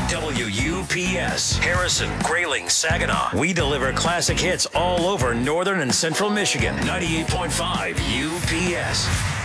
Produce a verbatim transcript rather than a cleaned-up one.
W U P S, Harrison, Grayling, Saginaw. We deliver classic hits all over northern and central Michigan. ninety-eight point five U P S.